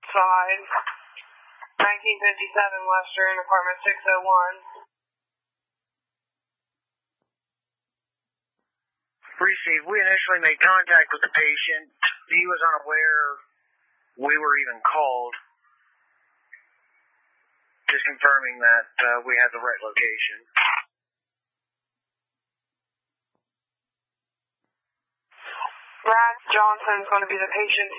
side, 1957 Western, apartment 601. Received. We initially made contact with the patient. He was unaware we were even called. Just confirming that we had the right location. Brad Johnson's going to be the patient.